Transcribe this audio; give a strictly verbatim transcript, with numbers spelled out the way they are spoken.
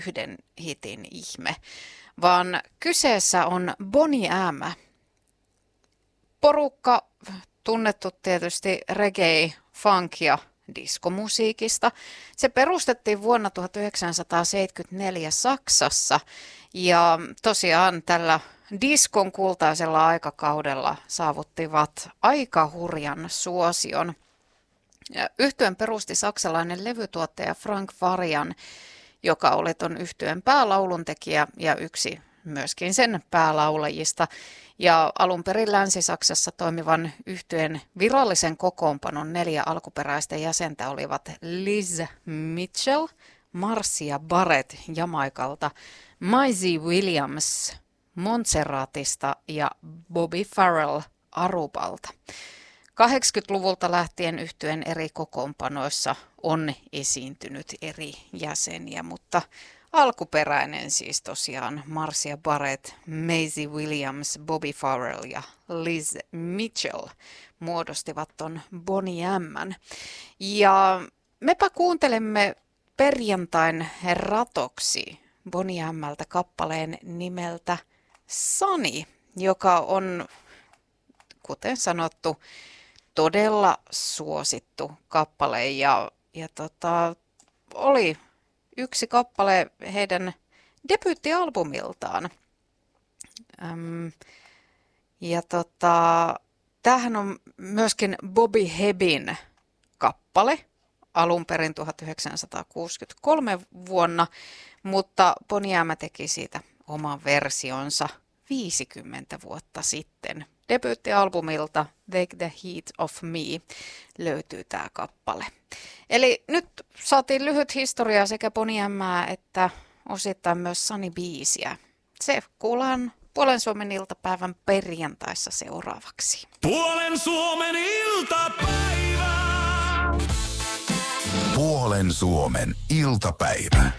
yhden hitin ihme, vaan kyseessä on Boney M. Porukka tunnettu tietysti reggae, funk ja diskomusiikista. Se perustettiin vuonna tuhatyhdeksänsataaseitsemänkymmentäneljä Saksassa ja tosiaan tällä diskon kultaisella aikakaudella saavuttivat aika hurjan suosion. Yhtyeen perusti saksalainen levytuottaja Frank Farian, joka oli ton yhtyeen päälauluntekijä ja yksi myöskin sen päälaulajista. Ja alun perin Länsi-Saksassa toimivan yhtyeen virallisen kokoonpanon neljä alkuperäistä jäsentä olivat Liz Mitchell, Marcia Barrett Jamaikalta, Maisie Williams Montserratista ja Bobby Farrell Arubalta. kahdeksankymmentäluvulta lähtien yhtyeen eri kokoonpanoissa on esiintynyt eri jäseniä, mutta alkuperäinen siis tosiaan Marcia Barrett, Maisie Williams, Bobby Farrell ja Liz Mitchell muodostivat ton Boney M:n. Ja mepä kuuntelemme perjantain ratoksi Boney M:ltä kappaleen nimeltä Sunny, joka on, kuten sanottu, todella suosittu kappale ja, ja tota, oli yksi kappale heidän debyyttialbumiltaan. Öm, ja tota, tämähän on myöskin Bobby Hebin kappale alun perin tuhatyhdeksänsataakuusikymmentäkolme vuonna, mutta Boney M teki siitä oman versionsa viisikymmentä vuotta sitten. Debyyttialbumilta Take the Heat of Me löytyy tämä kappale. Eli nyt saatiin lyhyt historia sekä Boney M:ää että osittain myös Sunny-biisiä. Se kuullaan Puolen Suomen iltapäivän perjantaissa seuraavaksi. Puolen Suomen iltapäivä! Puolen Suomen iltapäivä.